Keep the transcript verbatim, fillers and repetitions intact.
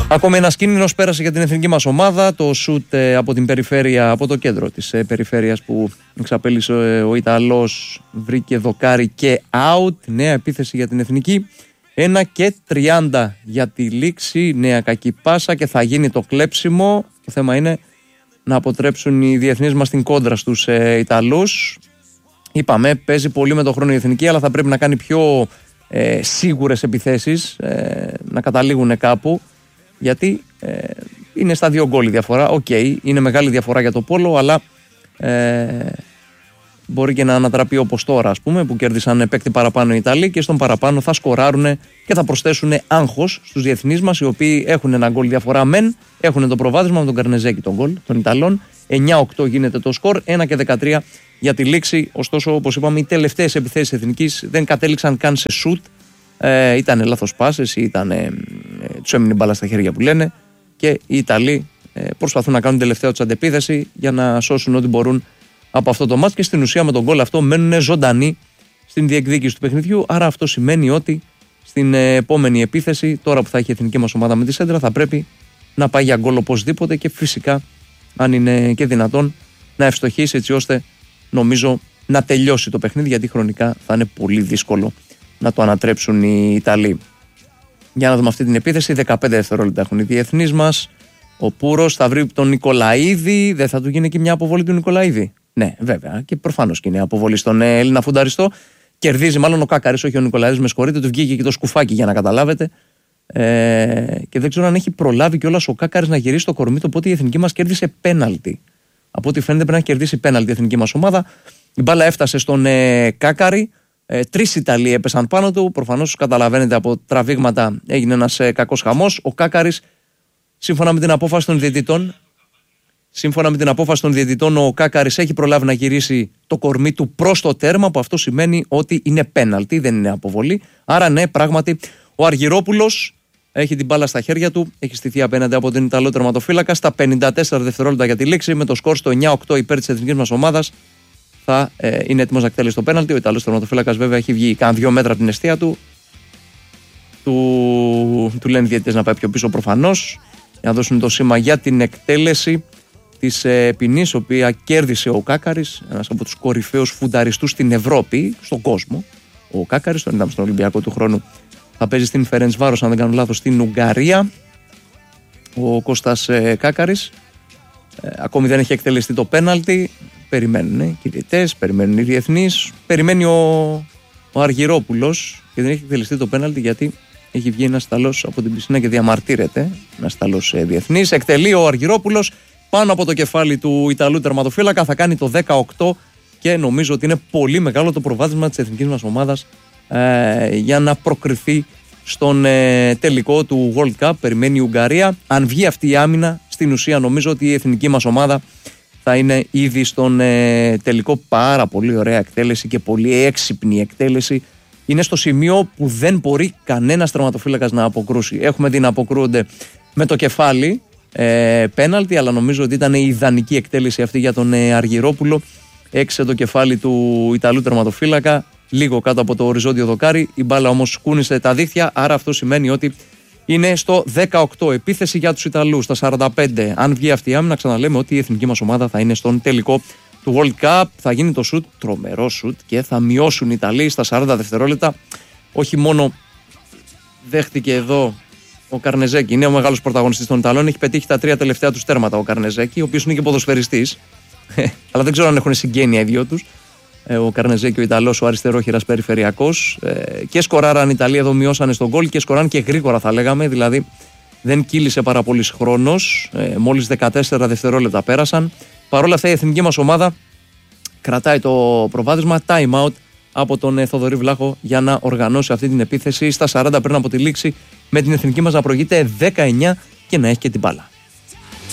Ακόμη ένας κίνδυνος πέρασε για την εθνική μας ομάδα. Το σουτ ε, από την περιφέρεια, από το κέντρο της ε, περιφέρειας που εξαπέλυσε ε, ο Ιταλός, βρήκε δοκάρι και out. Νέα επίθεση για την εθνική. ένα και τριάντα για τη λήξη. Νέα κακή πάσα και θα γίνει το κλέψιμο. Το θέμα είναι να αποτρέψουν οι διεθνείς μας την κόντρα στους ε, Ιταλούς. Είπαμε, παίζει πολύ με το χρόνο η εθνική, αλλά θα πρέπει να κάνει πιο ε, σίγουρες επιθέσεις, ε, να καταλήγουν κάπου. Γιατί ε, είναι στα δύο γκόλ η διαφορά. Οκ, okay, είναι μεγάλη διαφορά για το πόλο, αλλά ε, μπορεί και να ανατραπεί όπως τώρα, ας πούμε, που κέρδισαν παίκτη παραπάνω οι Ιταλοί και στον παραπάνω θα σκοράρουν και θα προσθέσουν άγχος στους διεθνείς μας, οι οποίοι έχουν ένα γκολ διαφορά μεν, έχουν το προβάδισμα με τον Καρνεζέκη τον γκολ των Ιταλών. εννιά οκτώ γίνεται το σκορ, ένα και δεκατρία για τη λήξη. Ωστόσο, όπως είπαμε, οι τελευταίες επιθέσεις εθνικής δεν κατέληξαν καν σε σουτ. Ε, ήταν λάθος πάσες ή ήταν, ε, τους έμεινε μπάλα στα χέρια που λένε, και οι Ιταλοί ε, προσπαθούν να κάνουν τελευταία τους αντεπίθεση για να σώσουν ό,τι μπορούν από αυτό το μάτς και στην ουσία με τον γκολ αυτό μένουν ζωντανοί στην διεκδίκηση του παιχνιδιού. Άρα αυτό σημαίνει ότι στην ε, επόμενη επίθεση, τώρα που θα έχει η εθνική μας ομάδα με τη σέντρα, θα πρέπει να πάει για γκολ οπωσδήποτε και φυσικά, αν είναι και δυνατόν, να ευστοχήσει έτσι ώστε νομίζω να τελειώσει το παιχνίδι, γιατί χρονικά θα είναι πολύ δύσκολο να το ανατρέψουν οι Ιταλοί. Για να δούμε αυτή την επίθεση. δεκαπέντε δευτερόλεπτα έχουν οι διεθνείς μας. Ο Πούρος θα βρει τον Νικολαίδη. Δεν θα του γίνει και μια αποβολή του Νικολαίδη? Ναι, βέβαια. Και προφανώς και είναι αποβολή στον Έλληνα φουνταριστό. Κερδίζει μάλλον ο Κάκαρης, όχι ο Νικολαίδης. Με συγχωρείτε, του βγήκε και το σκουφάκι για να καταλάβετε. Ε, και δεν ξέρω αν έχει προλάβει κιόλας ο Κάκαρης να γυρίσει το κορμί του. Οπότε η εθνική μας κέρδισε πέναλτι. Από ό,τι φαίνεται πρέπει να κερδίσει πέναλτι η εθνική μας ομάδα. Η μπάλα έφτασε στον ε, Κάκαρη. Ε, τρεις Ιταλοί έπεσαν πάνω του. Προφανώς καταλαβαίνετε από τραβήγματα έγινε ένας ε, κακός χαμός. Ο Κάκαρης, σύμφωνα με την απόφαση των διαιτητών, σύμφωνα με την απόφαση των διαιτητών, ο Κάκαρης έχει προλάβει να γυρίσει το κορμί του προς το τέρμα, που αυτό σημαίνει ότι είναι πέναλτι, δεν είναι αποβολή. Άρα ναι, πράγματι, ο Αργυρόπουλος έχει την μπάλα στα χέρια του, έχει στηθεί απέναντι από τον Ιταλό τερματοφύλακα στα πενήντα τέσσερα δευτερόλεπτα για τη λήξη, με το σκορ στο εννιά οκτώ υπέρ της εθνικής μας ομάδας. Θα ε, είναι έτοιμος να εκτελέσει το πέναλτι. Ο Ιταλός τερματοφύλακας βέβαια έχει βγει κάνα δύο μέτρα από την εστία του. Του, του λένε διαιτητές να πάει πιο πίσω προφανώς, για να δώσουν το σήμα για την εκτέλεση της ε, ποινής, οποία κέρδισε ο Κάκαρης, ένας από τους κορυφαίους φουνταριστούς στην Ευρώπη, στον κόσμο. Ο Κάκαρης, τον είδαμε στον Ολυμπιακό του χρόνου, θα παίζει στην Φερεντσβάρος, αν δεν κάνω λάθος, στην Ουγγαρία. Ο Κώστας ε, Κάκαρης ε, ακόμη δεν έχει εκτελεστεί το πέναλτι. Περιμένουν ε, οι διαιτητές, περιμένουν οι διεθνείς, περιμένει ο, ο Αργυρόπουλος και δεν έχει εκτελεστεί το πέναλτι, γιατί έχει βγει ένας Ιταλός από την πισίνα και διαμαρτύρεται. Ένας Ιταλός ε, διεθνής. Εκτελεί ο Αργυρόπουλος πάνω από το κεφάλι του Ιταλού τερματοφύλακα. Θα κάνει το δεκαοκτώ και νομίζω ότι είναι πολύ μεγάλο το προβάδισμα της εθνικής μας ομάδας ε, για να προκριθεί στον ε, τελικό του World Cup. Περιμένει η Ουγγαρία. Αν βγει αυτή η άμυνα, στην ουσία νομίζω ότι η εθνική μας ομάδα θα είναι ήδη στον ε, τελικό. Πάρα πολύ ωραία εκτέλεση και πολύ έξυπνη εκτέλεση. Είναι στο σημείο που δεν μπορεί κανένας τερματοφύλακας να αποκρούσει. Έχουμε δει να αποκρούονται με το κεφάλι ε, πέναλτι, αλλά νομίζω ότι ήταν η ιδανική εκτέλεση αυτή για τον ε, Αργυρόπουλο. Έξε το κεφάλι του Ιταλού τερματοφύλακα, λίγο κάτω από το οριζόντιο δοκάρι. Η μπάλα όμως κούνησε τα δίχτυα, άρα αυτό σημαίνει ότι είναι στο δεκαοκτώ. Επίθεση για τους Ιταλούς στα σαράντα πέντε. Αν βγει αυτή η άμυνα, ξαναλέμε ότι η εθνική μας ομάδα θα είναι στον τελικό του World Cup. Θα γίνει το σουτ, τρομερό σουτ, και θα μειώσουν οι Ιταλοί στα σαράντα δευτερόλεπτα. Όχι μόνο δέχτηκε εδώ ο Καρνεζέκη, είναι ο μεγάλος πρωταγωνιστής των Ιταλών, έχει πετύχει τα τρία τελευταία του τέρματα ο Καρνεζέκη, ο οποίος είναι και ποδοσφαιριστής, αλλά δεν ξέρω αν έχουν συγγένεια οι δυο τους. Ο Καρνεζέκη, ο Ιταλός, ο αριστερόχειρας περιφερειακός, και σκοράραν οι Ιταλοί εδώ, μειώσανε στον γκολ και σκοράν και γρήγορα, θα λέγαμε, δηλαδή δεν κύλησε πάρα πολύ χρόνος, μόλις δεκατέσσερα δευτερόλεπτα πέρασαν. Παρ' όλα αυτά η εθνική μας ομάδα κρατάει το προβάδισμα. Time out από τον Θοδωρή Βλάχο για να οργανώσει αυτή την επίθεση στα σαράντα πριν από τη λήξη, με την εθνική μας να προηγείται δεκαεννιά και να έχει και την μπάλα.